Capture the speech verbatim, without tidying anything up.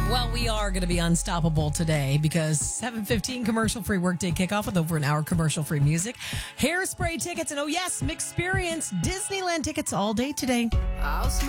Well, we are going to be unstoppable today because seven fifteen commercial-free workday kickoff with over an hour commercial-free music, hairspray tickets, and oh yes, Mixperience Disneyland tickets all day today.